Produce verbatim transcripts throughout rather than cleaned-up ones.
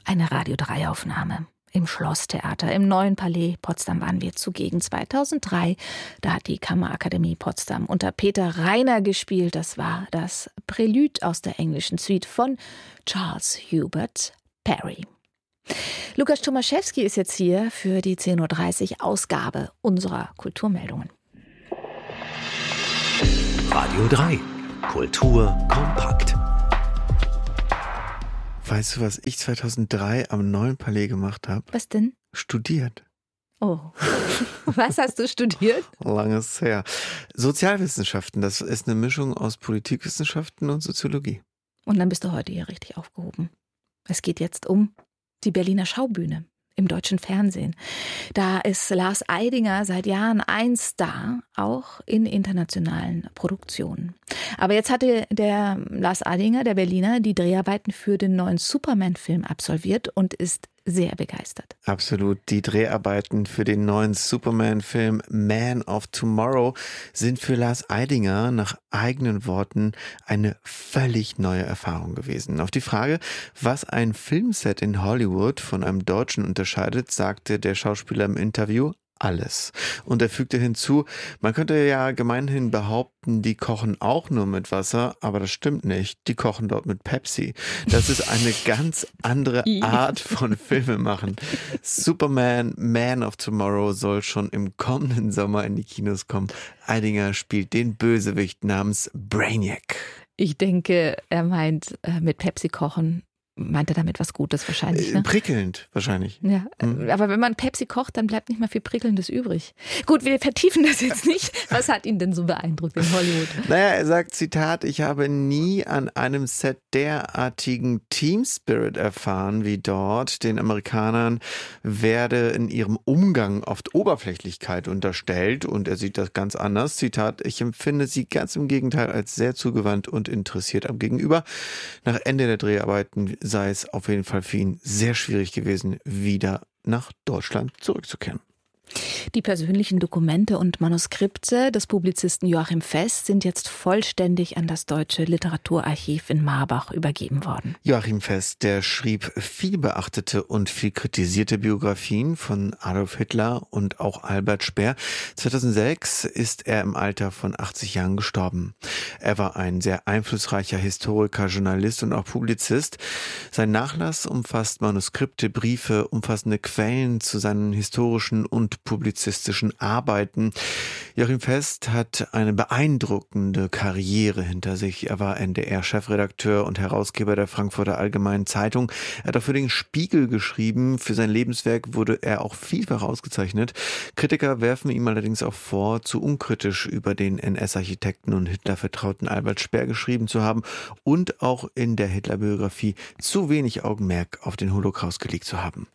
Eine Radio drei Aufnahme. Im Schlosstheater, im Neuen Palais Potsdam waren wir zugegen zweitausenddrei. Da hat die Kammerakademie Potsdam unter Peter Reiner gespielt. Das war das Prälude aus der englischen Suite von Charles Hubert Parry. Lukas Tomaszewski ist jetzt hier für die zehn Uhr dreißig Ausgabe unserer Kulturmeldungen. Radio drei. Kultur kompakt. Weißt du, was ich zweitausenddrei am Neuen Palais gemacht habe? Was denn? Studiert. Oh. Was hast du studiert? Langes her. Sozialwissenschaften, das ist eine Mischung aus Politikwissenschaften und Soziologie. Und dann bist du heute hier richtig aufgehoben. Es geht jetzt um die Berliner Schaubühne im deutschen Fernsehen. Da ist Lars Eidinger seit Jahren ein Star, auch in internationalen Produktionen. Aber jetzt hatte der Lars Eidinger, der Berliner, die Dreharbeiten für den neuen Superman-Film absolviert und ist sehr begeistert. Absolut. Die Dreharbeiten für den neuen Superman-Film Man of Tomorrow sind für Lars Eidinger nach eigenen Worten eine völlig neue Erfahrung gewesen. Auf die Frage, was ein Filmset in Hollywood von einem Deutschen unterscheidet, sagte der Schauspieler im Interview: alles. Und er fügte hinzu, man könnte ja gemeinhin behaupten, die kochen auch nur mit Wasser, aber das stimmt nicht. Die kochen dort mit Pepsi. Das ist eine ganz andere Art von Filmemachen. Superman, Man of Tomorrow soll schon im kommenden Sommer in die Kinos kommen. Eidinger spielt den Bösewicht namens Brainiac. Ich denke, er meint äh, mit Pepsi kochen. Meint er damit was Gutes wahrscheinlich, ne? Prickelnd wahrscheinlich. Ja, mhm. Aber wenn man Pepsi kocht, dann bleibt nicht mehr viel Prickelndes übrig. Gut, wir vertiefen das jetzt nicht. Was hat ihn denn so beeindruckt in Hollywood? Naja, er sagt, Zitat, ich habe nie an einem Set derartigen Team Spirit erfahren wie dort. Den Amerikanern werde in ihrem Umgang oft Oberflächlichkeit unterstellt und er sieht das ganz anders. Zitat, ich empfinde sie ganz im Gegenteil als sehr zugewandt und interessiert am Gegenüber. Nach Ende der Dreharbeiten sei es auf jeden Fall für ihn sehr schwierig gewesen, wieder nach Deutschland zurückzukehren. Die persönlichen Dokumente und Manuskripte des Publizisten Joachim Fest sind jetzt vollständig an das Deutsche Literaturarchiv in Marbach übergeben worden. Joachim Fest, der schrieb viel beachtete und viel kritisierte Biografien von Adolf Hitler und auch Albert Speer. zweitausendsechs ist er im Alter von achtzig Jahren gestorben. Er war ein sehr einflussreicher Historiker, Journalist und auch Publizist. Sein Nachlass umfasst Manuskripte, Briefe, umfassende Quellen zu seinen historischen und publizistischen Arbeiten. Joachim Fest hat eine beeindruckende Karriere hinter sich. Er war N D R-Chefredakteur und Herausgeber der Frankfurter Allgemeinen Zeitung. Er hat auch für den Spiegel geschrieben. Für sein Lebenswerk wurde er auch vielfach ausgezeichnet. Kritiker werfen ihm allerdings auch vor, zu unkritisch über den N S-Architekten und Hitler-Vertrauten Albert Speer geschrieben zu haben und auch in der Hitler-Biografie zu wenig Augenmerk auf den Holocaust gelegt zu haben.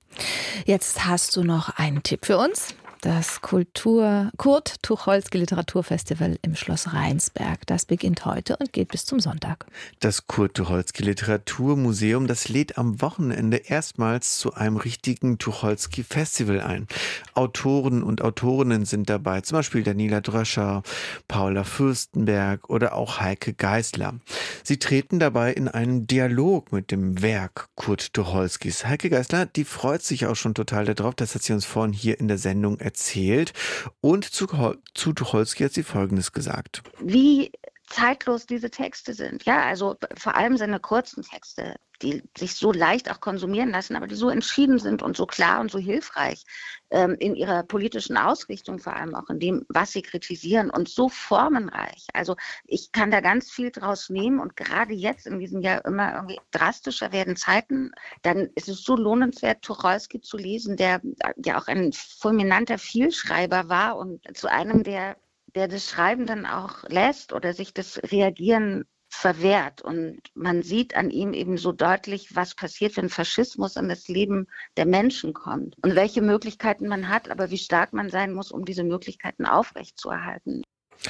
Jetzt hast du noch einen Tipp für uns. Das Kultur Kurt Tucholsky Literaturfestival im Schloss Rheinsberg. Das beginnt heute und geht bis zum Sonntag. Das Kurt Tucholsky Literaturmuseum, das lädt am Wochenende erstmals zu einem richtigen Tucholsky Festival ein. Autoren und Autorinnen sind dabei, zum Beispiel Daniela Dröscher, Paula Fürstenberg oder auch Heike Geisler. Sie treten dabei in einen Dialog mit dem Werk Kurt Tucholskys. Heike Geisler, die freut sich auch schon total darauf, das hat sie uns vorhin hier in der Sendung erzählt. erzählt. Und zu, zu Tucholsky hat sie Folgendes gesagt. Wie zeitlos diese Texte sind. Ja, also vor allem seine kurzen Texte, die sich so leicht auch konsumieren lassen, aber die so entschieden sind und so klar und so hilfreich ähm, in ihrer politischen Ausrichtung, vor allem auch in dem, was sie kritisieren und so formenreich. Also ich kann da ganz viel draus nehmen und gerade jetzt in diesen ja immer irgendwie drastischer werden Zeiten, dann ist es so lohnenswert, Tucholsky zu lesen, der ja auch ein fulminanter Vielschreiber war und zu einem, der der das Schreiben dann auch lässt oder sich das Reagieren verwehrt. Und man sieht an ihm eben so deutlich, was passiert, wenn Faschismus in das Leben der Menschen kommt und welche Möglichkeiten man hat, aber wie stark man sein muss, um diese Möglichkeiten aufrechtzuerhalten.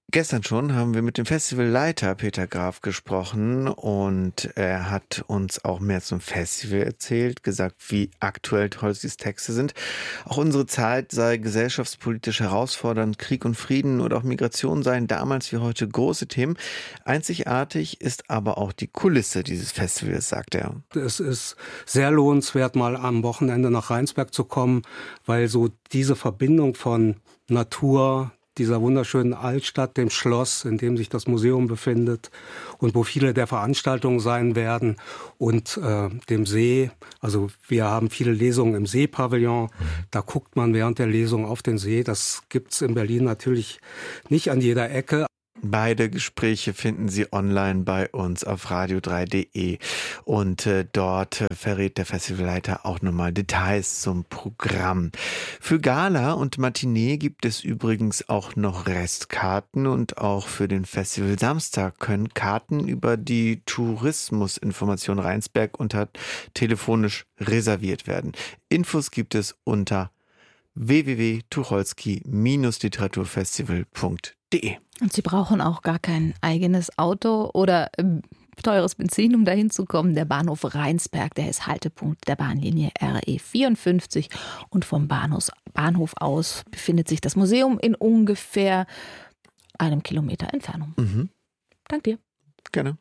Gestern schon haben wir mit dem Festivalleiter Peter Graf gesprochen und er hat uns auch mehr zum Festival erzählt, gesagt, wie aktuell Tolstys Texte sind. Auch unsere Zeit sei gesellschaftspolitisch herausfordernd, Krieg und Frieden oder auch Migration seien damals wie heute große Themen. Einzigartig ist aber auch die Kulisse dieses Festivals, sagt er. Es ist sehr lohnenswert, mal am Wochenende nach Rheinsberg zu kommen, weil so diese Verbindung von Natur, dieser wunderschönen Altstadt, dem Schloss, in dem sich das Museum befindet und wo viele der Veranstaltungen sein werden, und äh, dem See. Also wir haben viele Lesungen im Seepavillon. Da guckt man während der Lesung auf den See. Das gibt's in Berlin natürlich nicht an jeder Ecke. Beide Gespräche finden Sie online bei uns auf radio drei punkt de und äh, dort äh, verrät der Festivalleiter auch nochmal Details zum Programm. Für Gala und Matinee gibt es übrigens auch noch Restkarten und auch für den Festival Samstag können Karten über die Tourismusinformation Rheinsberg unter telefonisch reserviert werden. Infos gibt es unter w w w punkt tucholsky Bindestrich literaturfestival punkt de. Und Sie brauchen auch gar kein eigenes Auto oder äh, teures Benzin, um dahin zu kommen. Der Bahnhof Rheinsberg, der ist Haltepunkt der Bahnlinie R E vierundfünfzig und vom Bahnhof, Bahnhof aus befindet sich das Museum in ungefähr einem Kilometer Entfernung. Mhm. Dank dir. Gerne.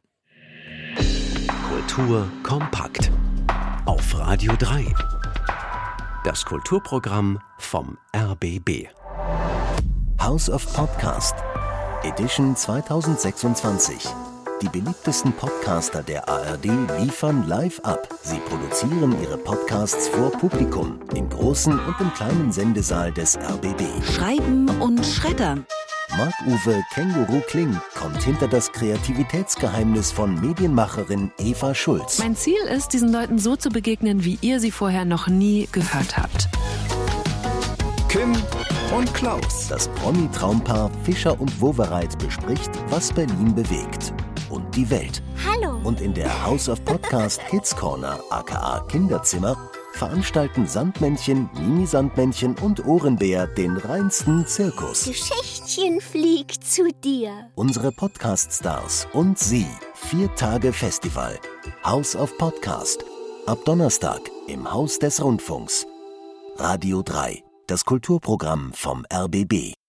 Kultur kompakt auf Radio drei. Das Kulturprogramm vom R B B. House of Podcast Edition zweitausendsechsundzwanzig. Die beliebtesten Podcaster der A R D liefern live ab. Sie produzieren ihre Podcasts vor Publikum im großen und im kleinen Sendesaal des R B B. Schreiben und schreddern. Marc-Uwe Känguru Kling kommt hinter das Kreativitätsgeheimnis von Medienmacherin Eva Schulz. Mein Ziel ist, diesen Leuten so zu begegnen, wie ihr sie vorher noch nie gehört habt. Kim und Klaus. Das Promi-Traumpaar Fischer und Wowereit bespricht, was Berlin bewegt und die Welt. Hallo. Und in der House of Podcast Kids Corner, aka Kinderzimmer, veranstalten Sandmännchen, Mini-Sandmännchen und Ohrenbär den reinsten Zirkus. Geschichtchen fliegt zu dir. Unsere Podcast-Stars und Sie. Vier Tage Festival. House of Podcast. Ab Donnerstag im Haus des Rundfunks. Radio drei. Das Kulturprogramm vom R B B.